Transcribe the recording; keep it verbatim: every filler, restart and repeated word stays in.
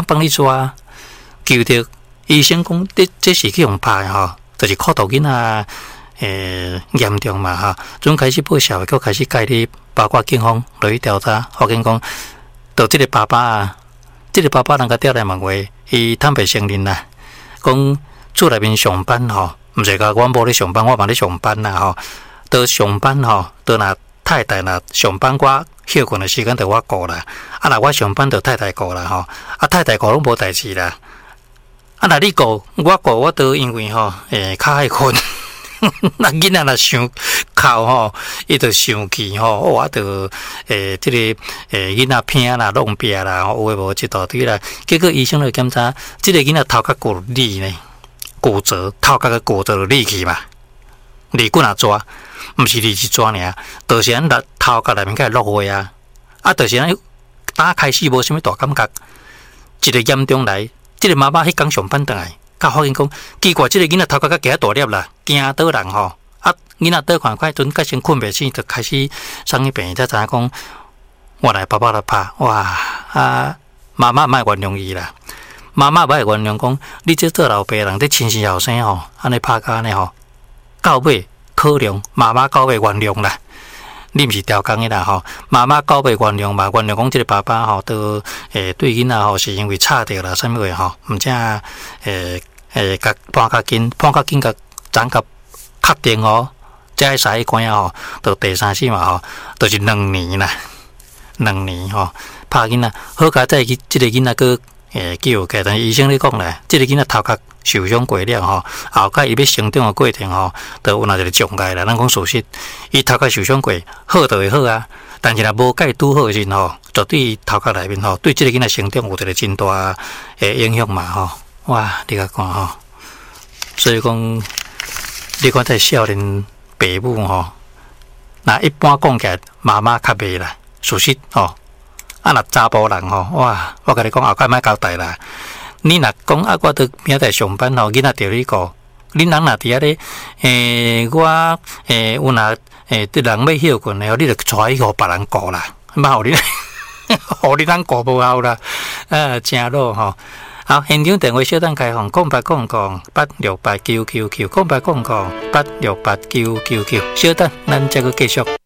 帮你抓，救着医生讲，这这是去用拍吼，就是哭到囡仔诶严重嘛哈，从开始报社会局开始介入，包括警方落去调查，发现讲，到这个爸爸啊，这个爸爸人家调来问话，伊坦白承认啦，讲厝内面上班吼，毋是讲我无咧上班，我嘛咧上班啦吼，到上班吼，到若太太若上班我休困的时间就我顾啦，啊若我上班就太太顾啦吼，啊太太顾拢无代志啦，啊若你顾我顾我都因为吼诶较爱困。那囡仔若想哭吼，伊就生气吼，我就诶，即、这个诶囡仔偏啦、弄壁啦，有诶无一大堆啦。结果医生来检查，即、这个囡仔头壳骨裂呢，骨折，头壳个骨折就裂去嘛，裂骨也抓，毋是裂是抓尔，就是咱头头壳内面开始落血啊，啊，就是咱打开始无啥物大感觉，一个严重来，即、这个妈妈迄天上班倒来。甲发现讲，奇怪，即、這個囡仔頭殼甲加大粒啦，驚倒人吼，啊，囡仔倒看快，陣甲先困袂醒，就開始送去病院，才知影講，我來爸爸來拍，哇，啊，媽媽莫原諒伊啦，媽媽莫原諒講，你這做老爸人，你親生後生吼，安尼拍甲安尼吼，到尾可能媽媽到尾原諒啦。你毋是調工的啦吼，媽媽到尾原諒嘛，原諒講即個爸爸吼，都誒對囡仔吼是因為吵着啦，啥物話吼，毋正誒誒甲判較緊，判較緊甲怎甲確定哦，才使去關啊吼，到第三次嘛吼，就是兩年啦，兩年吼，拍囡仔，好佳再去即個囡仔個誒救起，但是醫生咧講咧，即個囡仔頭殼受傷過了吼，後擺伊要成長的過程吼，都有那一個障礙啦。咱講事實，伊頭殼受傷過，好就會好啊。但是若無甲伊拄好時吼，就對頭殼內面吼，對即個囡仔成長有一個真大誒影響嘛吼。哇，你甲看吼，所以講，你看在少年爸母吼，那一般講起來，媽媽較袂啦，事實吼。啊，若查甫人吼，哇！我甲你講，後擺莫交代啦。你若講啊，我都明仔上班吼，囡仔着你顧。恁人若佇遐咧，誒，我誒有若誒對人要休困誒，你着帶去互別人顧啦，莫互你，互你人顧無效啦。啊，真囉吼。好，現場電話小等開放，空八空空八六八九九九，空八空空八六八九九九，小等，咱再個繼續。